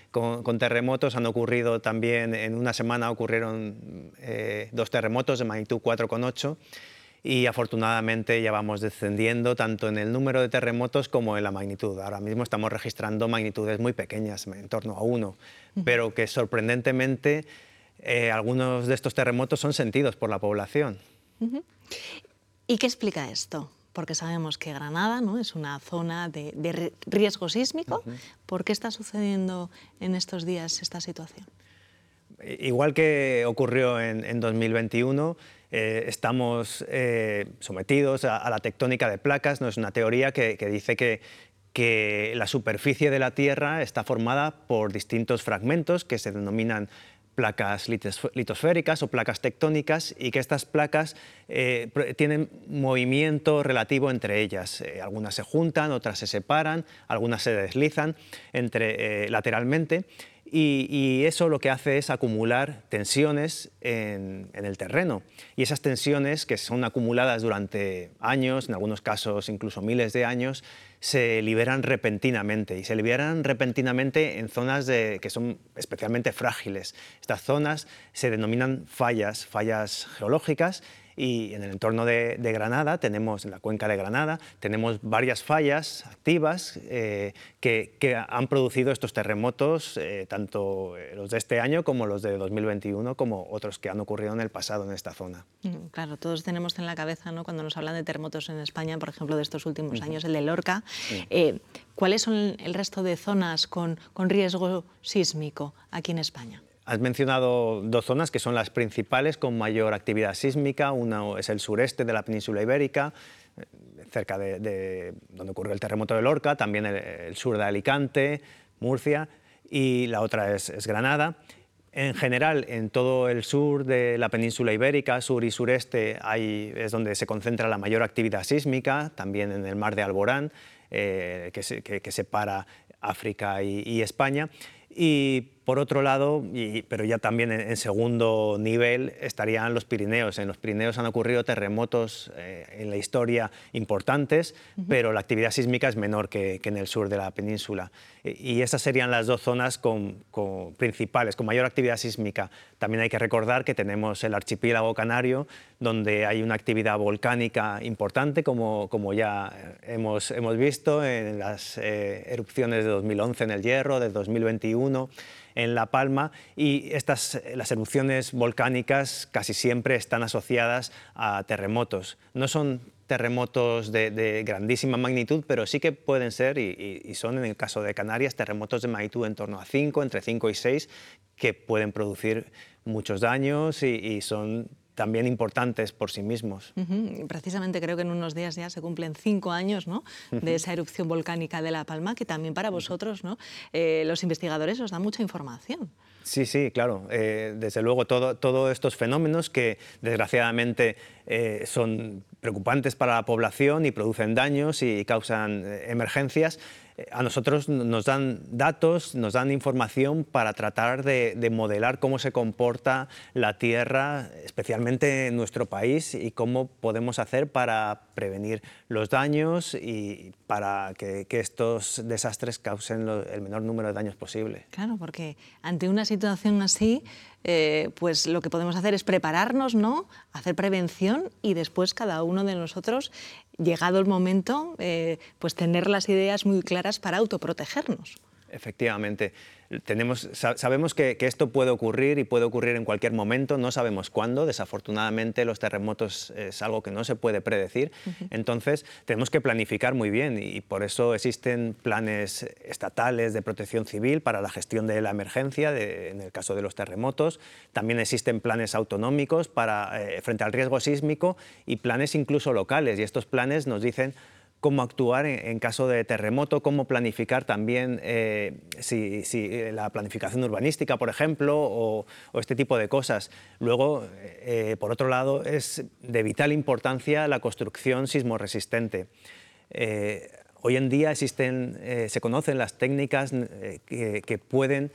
con terremotos. Han ocurrido también, en una semana ocurrieron 2 terremotos de magnitud 4,8. Y afortunadamente ya vamos descendiendo tanto en el número de terremotos como en la magnitud. Ahora mismo estamos registrando magnitudes muy pequeñas, en torno a 1, pero que sorprendentemente algunos de estos terremotos son sentidos por la población. ¿Y qué explica esto? Porque sabemos que Granada, ¿no?, es una zona de riesgo sísmico. ¿Por qué está sucediendo en estos días esta situación? Igual que ocurrió en 2021, estamos sometidos a la tectónica de placas. ¿No? Es una teoría que dice que la superficie de la Tierra está formada por distintos fragmentos que se denominan placas litosféricas o placas tectónicas, y que estas placas tienen movimiento relativo entre ellas. Algunas se juntan, otras se separan, algunas se deslizan lateralmente. Y eso lo que hace es acumular tensiones en el terreno. Y esas tensiones, que son acumuladas durante años, en algunos casos incluso miles de años, se liberan repentinamente. Y se liberan repentinamente en zonas que son especialmente frágiles. Estas zonas se denominan fallas geológicas. Y en el entorno de Granada, en la cuenca de Granada, tenemos varias fallas activas que han producido estos terremotos, tanto los de este año como los de 2021, como otros que han ocurrido en el pasado en esta zona. Claro, todos tenemos en la cabeza, ¿no?, cuando nos hablan de terremotos en España, por ejemplo, de estos últimos años, el de Lorca. ¿Cuáles son el resto de zonas con riesgo sísmico aquí en España? Has mencionado 2 zonas que son las principales con mayor actividad sísmica. Una es el sureste de la península ibérica, cerca de donde ocurrió el terremoto de Lorca, también el sur de Alicante, Murcia, y la otra es Granada. En general, en todo el sur de la península ibérica, sur y sureste, es donde se concentra la mayor actividad sísmica, también en el mar de Alborán, que separa África y España. Y por otro lado, pero ya también en segundo nivel, estarían los Pirineos. En los Pirineos han ocurrido terremotos en la historia importantes, pero la actividad sísmica es menor que en el sur de la península. Y esas serían las 2 zonas principales, con mayor actividad sísmica. También hay que recordar que tenemos el archipiélago canario, donde hay una actividad volcánica importante, como ya hemos visto en las erupciones de 2011 en El Hierro, de 2021 en La Palma, y las erupciones volcánicas casi siempre están asociadas a terremotos. No son terremotos de grandísima magnitud, pero sí que pueden ser, y son en el caso de Canarias, terremotos de magnitud en torno a 5, entre 5 y 6, que pueden producir muchos daños y son también importantes por sí mismos. Precisamente creo que en unos días ya se cumplen 5 años, ¿no?, de esa erupción volcánica de La Palma, que también para vosotros, ¿no?, los investigadores os dan mucha información. Sí, sí, claro. Desde luego, todos estos fenómenos que desgraciadamente son preocupantes para la población y producen daños y causan emergencias, a nosotros nos dan datos, nos dan información para tratar de modelar cómo se comporta la Tierra, especialmente en nuestro país, y cómo podemos hacer para prevenir los daños y para que estos desastres causen el menor número de daños posible. Claro, porque ante una situación así, pues lo que podemos hacer es prepararnos, ¿no?, hacer prevención, y después cada uno de nosotros, llegado el momento, pues tener las ideas muy claras para autoprotegernos. Efectivamente. Sabemos que esto puede ocurrir y puede ocurrir en cualquier momento, no sabemos cuándo. Desafortunadamente los terremotos es algo que no se puede predecir, entonces tenemos que planificar muy bien, y por eso existen planes estatales de protección civil para la gestión de la emergencia en el caso de los terremotos. También existen planes autonómicos frente al riesgo sísmico, y planes incluso locales, y estos planes nos dicen cómo actuar en caso de terremoto, cómo planificar también la planificación urbanística, por ejemplo, o este tipo de cosas. Luego, por otro lado, es de vital importancia la construcción sismorresistente. Hoy en día se conocen las técnicas que pueden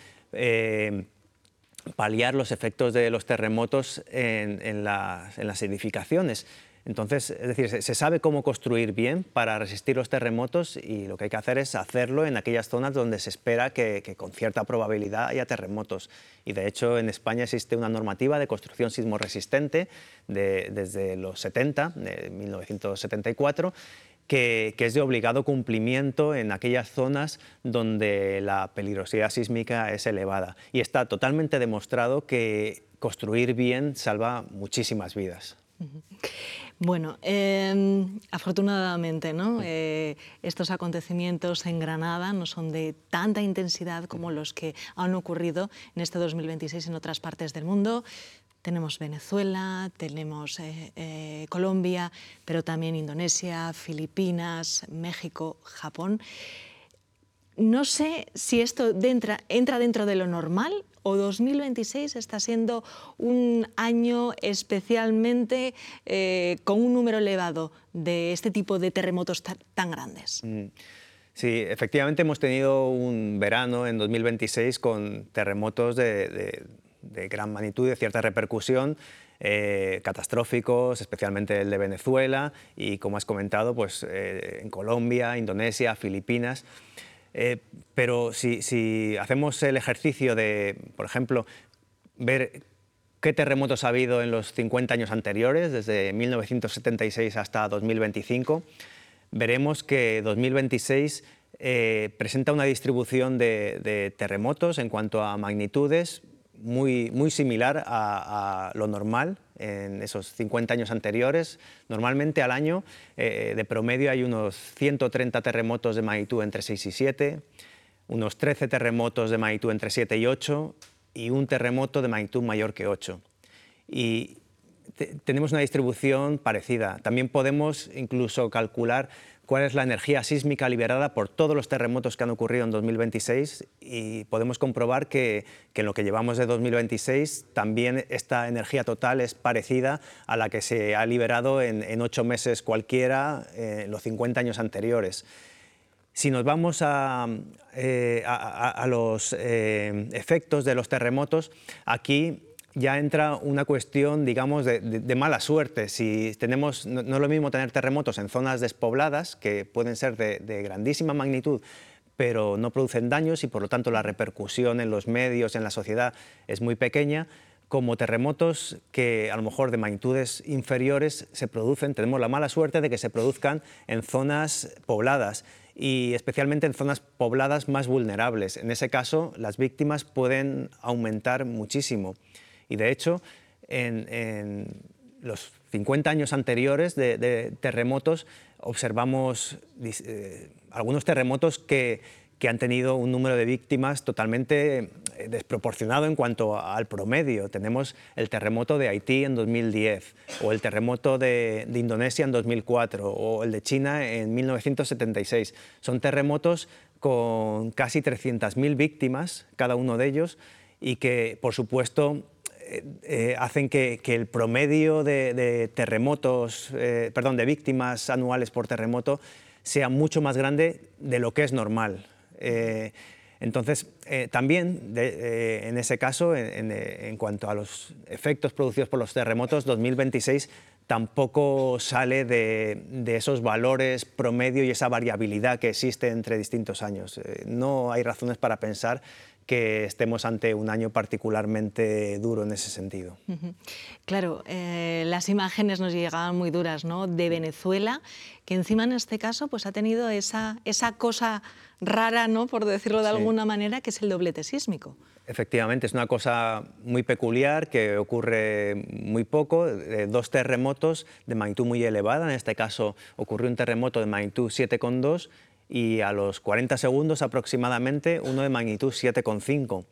paliar los efectos de los terremotos en las edificaciones. Entonces, es decir, se sabe cómo construir bien para resistir los terremotos y lo que hay que hacer es hacerlo en aquellas zonas donde se espera que con cierta probabilidad haya terremotos. Y de hecho en España existe una normativa de construcción sismorresistente desde los 70, de 1974, que es de obligado cumplimiento en aquellas zonas donde la peligrosidad sísmica es elevada. Y está totalmente demostrado que construir bien salva muchísimas vidas. Bueno, afortunadamente, ¿no? Estos acontecimientos en Granada no son de tanta intensidad como los que han ocurrido en este 2026 en otras partes del mundo. Tenemos Venezuela, tenemos Colombia, pero también Indonesia, Filipinas, México, Japón. No sé si esto entra dentro de lo normal o 2026 está siendo un año especialmente con un número elevado de este tipo de terremotos tan grandes. Sí, efectivamente hemos tenido un verano en 2026 con terremotos de gran magnitud, de cierta repercusión, catastróficos, especialmente el de Venezuela y, como has comentado, pues, en Colombia, Indonesia, Filipinas. Pero si hacemos el ejercicio de, por ejemplo, ver qué terremotos ha habido en los 50 años anteriores, desde 1976 hasta 2025, veremos que 2026 presenta una distribución de terremotos en cuanto a magnitudes muy similar a lo normal en esos 50 años anteriores. Normalmente al año, de promedio, hay unos 130 terremotos de magnitud entre 6 y 7, unos 13 terremotos de magnitud entre 7 y 8 y un terremoto de magnitud mayor que 8. Y tenemos una distribución parecida. También podemos incluso calcular cuál es la energía sísmica liberada por todos los terremotos que han ocurrido en 2026 y podemos comprobar que en lo que llevamos de 2026 también esta energía total es parecida a la que se ha liberado en 8 meses cualquiera en los 50 años anteriores. Si nos vamos a los efectos de los terremotos, aquí ya entra una cuestión, digamos, de mala suerte. Si tenemos, no es lo mismo tener terremotos en zonas despobladas, que pueden ser de grandísima magnitud, pero no producen daños y por lo tanto la repercusión en los medios, en la sociedad, es muy pequeña, como terremotos que a lo mejor de magnitudes inferiores se producen, tenemos la mala suerte de que se produzcan en zonas pobladas y especialmente en zonas pobladas más vulnerables. En ese caso, las víctimas pueden aumentar muchísimo. Y de hecho, en los 50 años anteriores de terremotos, observamos algunos terremotos que han tenido un número de víctimas totalmente desproporcionado en cuanto al promedio. Tenemos el terremoto de Haití en 2010, o el terremoto de Indonesia en 2004, o el de China en 1976. Son terremotos con casi 300.000 víctimas, cada uno de ellos, y que, por supuesto, hacen que el promedio de terremotos, de víctimas anuales por terremoto sea mucho más grande de lo que es normal. Entonces, también en ese caso, en cuanto a los efectos producidos por los terremotos, 2026 tampoco sale de esos valores promedio y esa variabilidad que existe entre distintos años. No hay razones para pensar que estemos ante un año particularmente duro en ese sentido. Claro, las imágenes nos llegaban muy duras, ¿no?, de Venezuela, que encima en este caso pues, ha tenido esa cosa rara, ¿no?, por decirlo de alguna manera, que es el doblete sísmico. Efectivamente, es una cosa muy peculiar que ocurre muy poco, 2 terremotos de magnitud muy elevada. En este caso ocurrió un terremoto de magnitud 7,2 y a los 40 segundos aproximadamente uno de magnitud 7,5.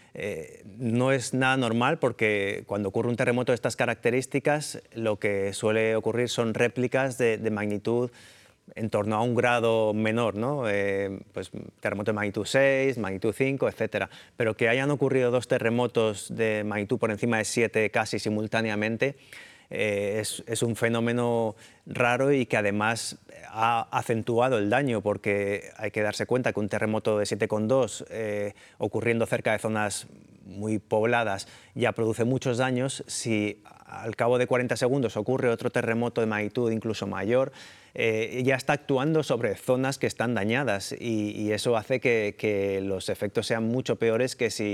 No es nada normal porque cuando ocurre un terremoto de estas características lo que suele ocurrir son réplicas de magnitud en torno a 1 grado menor, ¿no? Pues terremoto de magnitud 6, magnitud 5, etc. Pero que hayan ocurrido 2 terremotos de magnitud por encima de 7 casi simultáneamente es un fenómeno raro y que además ha acentuado el daño, porque hay que darse cuenta que un terremoto de 7,2 ocurriendo cerca de zonas muy pobladas ya produce muchos daños. Si al cabo de 40 segundos ocurre otro terremoto de magnitud incluso mayor, ya está actuando sobre zonas que están dañadas, y eso hace que los efectos sean mucho peores que si